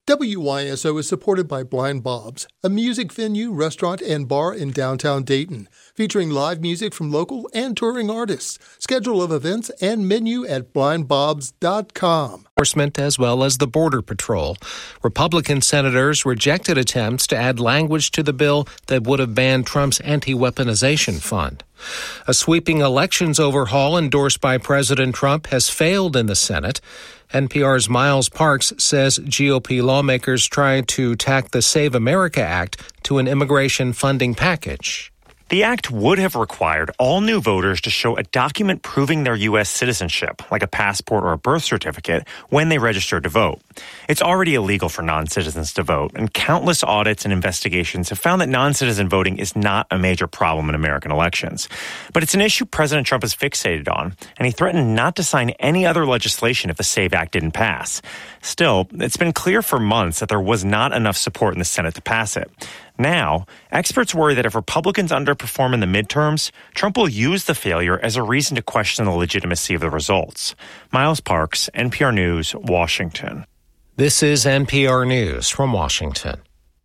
WYSO is supported by Blind Bob's, a music venue, restaurant, and bar in downtown Dayton, featuring live music from local and touring artists. Schedule of events and menu at blindbobs.com. Enforcement as well as the Border Patrol. Republican senators rejected attempts to add language to the bill that would have banned Trump's anti-weaponization fund. A sweeping elections overhaul endorsed by President Trump has failed in the Senate. NPR's Miles Parks says GOP lawmakers tried to tack the Save America Act to an immigration funding package. The act would have required all new voters to show a document proving their U.S. citizenship, like a passport or a birth certificate, when they register to vote. It's already illegal for non-citizens to vote, and countless audits and investigations have found that non-citizen voting is not a major problem in American elections. But it's an issue President Trump is fixated on, and he threatened not to sign any other legislation if the SAVE Act didn't pass. Still, it's been clear for months that there was not enough support in the Senate to pass it. Now, experts worry that if Republicans underperform in the midterms, Trump will use the failure as a reason to question the legitimacy of the results. Miles Parks, NPR News, Washington. This is NPR News from Washington.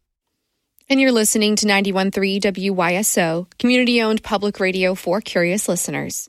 And you're listening to 91.3 WYSO, community-owned public radio for curious listeners.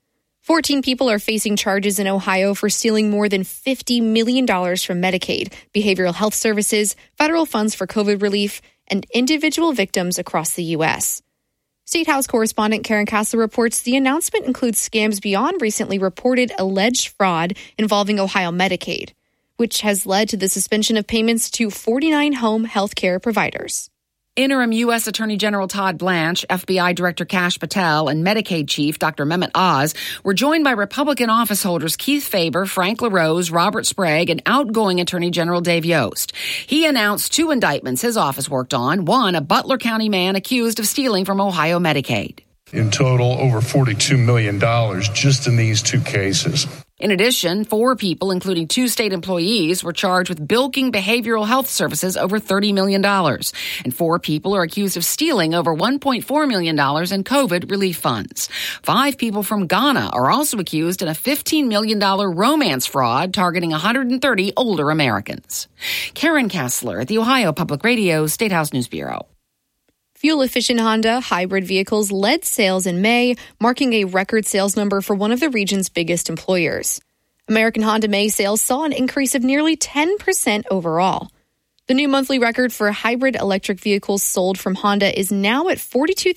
14 people are facing charges in Ohio for stealing more than $50 million from Medicaid, behavioral health services, federal funds for COVID relief, and individual victims across the U.S. State House correspondent Karen Kasler reports the announcement includes scams beyond recently reported alleged fraud involving Ohio Medicaid, which has led to the suspension of payments to 49 home health care providers. Interim U.S. Attorney General Todd Blanche, FBI Director Kash Patel, and Medicaid Chief Dr. Mehmet Oz were joined by Republican office holders Keith Faber, Frank LaRose, Robert Sprague, and outgoing Attorney General Dave Yost. He announced 2 indictments his office worked on. One, a Butler County man accused of stealing from Ohio Medicaid. In total, over $42 million just in these 2 cases. In addition, 4 people, including 2 state employees, were charged with bilking behavioral health services over $30 million. And 4 people are accused of stealing over $1.4 million in COVID relief funds. 5 people from Ghana are also accused in a $15 million romance fraud targeting 130 older Americans. Karen Kasler at the Ohio Public Radio State House News Bureau. Fuel-efficient Honda hybrid vehicles led sales in May, marking a record sales number for one of the region's biggest employers. American Honda May sales saw an increase of nearly 10% overall. The new monthly record for hybrid electric vehicles sold from Honda is now at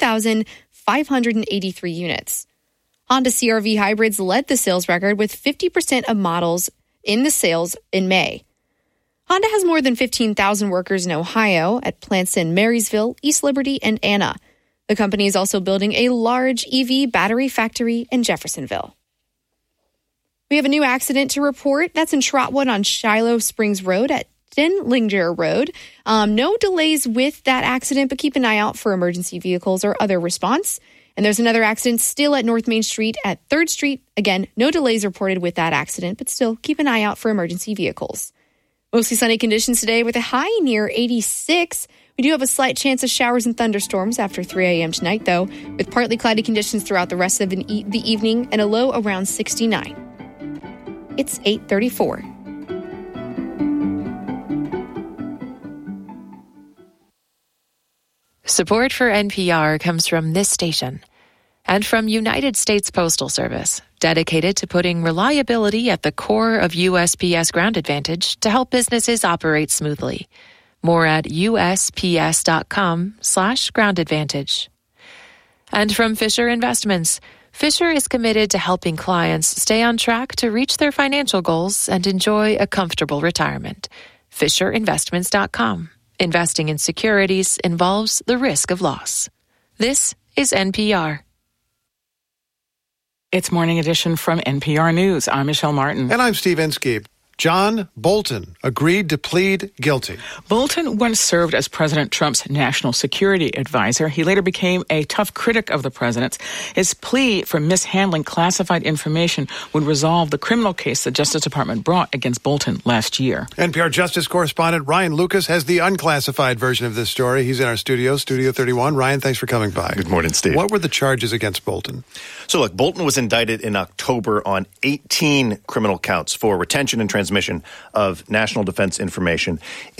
42,583 units. Honda CR-V hybrids led the sales record with 50% of models in the sales in May. Honda has more than 15,000 workers in Ohio at plants in Marysville, East Liberty, and Anna. The company is also building a large EV battery factory in Jeffersonville. We have a new accident to report. That's in Trotwood on Shiloh Springs Road at Denlinger Road. No delays with that accident, but keep an eye out for emergency vehicles or other response. And there's another accident still at North Main Street at 3rd Street. Again, no delays reported with that accident, but still keep an eye out for emergency vehicles. Mostly sunny conditions today with a high near 86. We do have a slight chance of showers and thunderstorms after 3 a.m. tonight, though, with partly cloudy conditions throughout the rest of the evening and a low around 69. It's 8:34. Support for NPR comes from this station and from United States Postal Service, dedicated to putting reliability at the core of USPS Ground Advantage to help businesses operate smoothly. More at USPS.com/Ground Advantage. And from Fisher Investments, Fisher is committed to helping clients stay on track to reach their financial goals and enjoy a comfortable retirement. FisherInvestments.com. Investing in securities involves the risk of loss. This is NPR. It's Morning Edition from NPR News. I'm Michelle Martin. And I'm Steve Inskeep. John Bolton agreed to plead guilty. Bolton once served as President Trump's national security advisor. He later became a tough critic of the president's. His plea for mishandling classified information would resolve the criminal case the Justice Department brought against Bolton last year. NPR Justice correspondent Ryan Lucas has the unclassified version of this story. He's in our studio, Studio 31. Ryan, thanks for coming by. Good morning, Steve. What were the charges against Bolton? So look, Bolton was indicted in October on 18 criminal counts for retention and transmission of national defense information.